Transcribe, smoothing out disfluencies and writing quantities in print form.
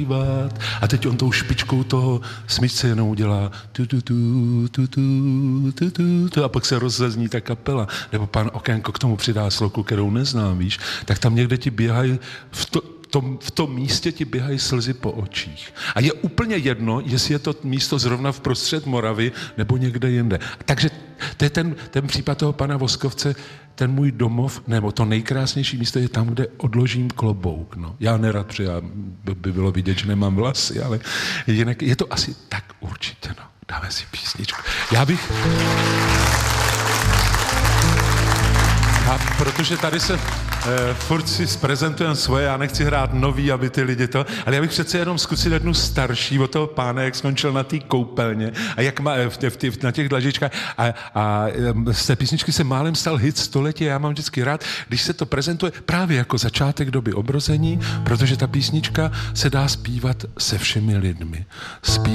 zpívat. A teď on tou špičkou toho smyčce jenom udělá tu a pak se rozzazní ta kapela. Nebo pan Okénko k tomu přidá sloku, kterou neznám, víš. Tak tam někde ti běhají v tom místě ti běhají slzy po očích. A je úplně jedno, jestli je to místo zrovna v prostřed Moravy nebo někde jinde. Takže to je ten případ toho pana Voskovce, ten můj domov, nebo to nejkrásnější místo je tam, kde odložím klobouk. No. Já nerad, protože by bylo vidět, že nemám vlasy, ale jinak je to asi tak určitě. No. Dáme si písničku. A protože tady se furt si zprezentujeme svoje, já nechci hrát nový, aby ty lidi to, ale já bych přece jenom zkusil jednu starší od toho pána, jak skončil na té koupelně a jak má na těch dlažičkách a z té písničky se málem stal hit století a já mám vždycky rád, když se to prezentuje právě jako začátek doby obrození, protože ta písnička se dá zpívat se všemi lidmi.